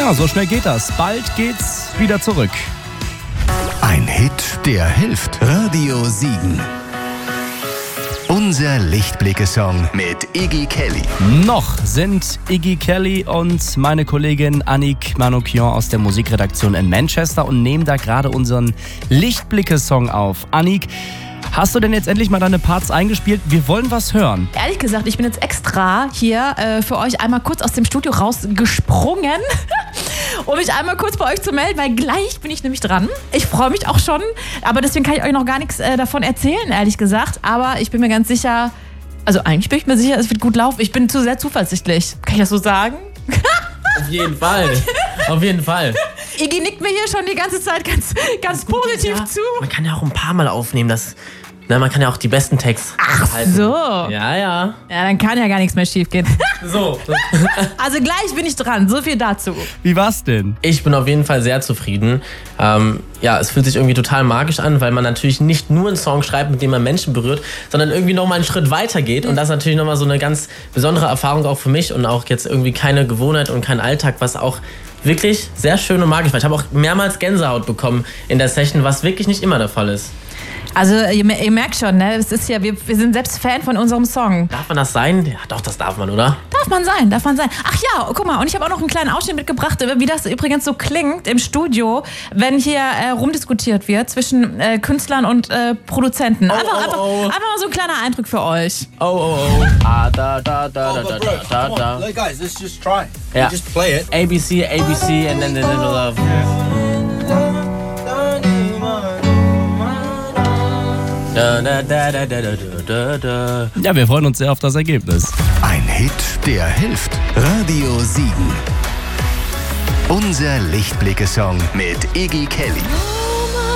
Ja, so schnell geht das. Bald geht's wieder zurück. Ein Hit, der hilft. Radio Siegen. Unser Lichtblicke-Song mit Iggy Kelly. Noch sind Iggy Kelly und meine Kollegin Annick Manoukian aus der Musikredaktion in Manchester und nehmen da gerade unseren Lichtblicke-Song auf. Annick, hast du denn jetzt endlich mal deine Parts eingespielt? Wir wollen was hören. Ehrlich gesagt, ich bin jetzt extra hier für euch einmal kurz aus dem Studio rausgesprungen, um mich einmal kurz bei euch zu melden, weil gleich bin ich nämlich dran. Ich freue mich auch schon, aber deswegen kann ich euch noch gar nichts davon erzählen, ehrlich gesagt. Aber ich bin mir ganz sicher, also eigentlich bin ich mir sicher, es wird gut laufen. Ich bin zu sehr zuversichtlich. Kann ich das so sagen? Auf jeden Fall. Auf jeden Fall. Iggy nickt mir hier schon die ganze Zeit ganz positiv zu. Man kann ja auch ein paar Mal aufnehmen, man kann ja auch die besten Tags halten. So. Ja. Ja, dann kann ja gar nichts mehr schief gehen. So. Also gleich bin ich dran, so viel dazu. Wie war's denn? Ich bin auf jeden Fall sehr zufrieden. Es fühlt sich irgendwie total magisch an, weil man natürlich nicht nur einen Song schreibt, mit dem man Menschen berührt, sondern irgendwie nochmal einen Schritt weiter geht. Und das ist natürlich nochmal so eine ganz besondere Erfahrung auch für mich und auch jetzt irgendwie keine Gewohnheit und kein Alltag, was auch wirklich sehr schön und magisch war. Ich habe auch mehrmals Gänsehaut bekommen in der Session, was wirklich nicht immer der Fall ist. Also ihr merkt schon, ne? Es ist ja, wir sind selbst Fan von unserem Song. Darf man das sein? Ja, doch, das darf man, oder? Darf man sein. Ach ja, guck mal, und ich habe auch noch einen kleinen Ausschnitt mitgebracht, wie das übrigens so klingt im Studio, wenn hier rumdiskutiert wird zwischen Künstlern und Produzenten. Einfach mal so ein kleiner Eindruck für euch. Look, guys, let's just try. Yeah. Just play it. ABC, and then the little love. Ja, wir freuen uns sehr auf das Ergebnis. Ein Hit, der hilft. Radio Siegen. Unser Lichtblicke-Song mit Iggy Kelly.